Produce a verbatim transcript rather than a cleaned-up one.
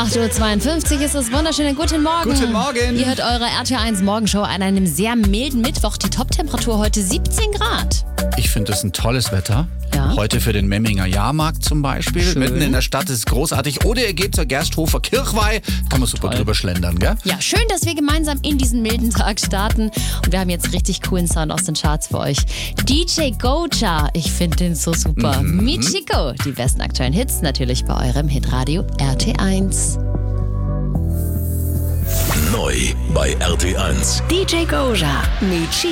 acht Uhr zweiundfünfzig ist es. Wunderschönen guten Morgen. Guten Morgen. Ihr hört eure R T L eins Morgenshow an einem sehr milden Mittwoch. Die Toptemperatur heute siebzehn Grad. Ich finde das ein tolles Wetter. Ja. Heute für den Memminger Jahrmarkt zum Beispiel. Schön. Mitten in der Stadt ist es großartig. Oder ihr geht zur Gersthofer Kirchweih. Kann man super Toll. drüber schlendern, gell? Ja, schön, dass wir gemeinsam in diesen milden Tag starten. Und wir haben jetzt richtig coolen Sound aus den Charts für euch. D J Goja, ich finde den so super. Mhm. Michiko, die besten aktuellen Hits natürlich bei eurem Hitradio R T eins. Neu bei R T eins. D J Goja, Michiko.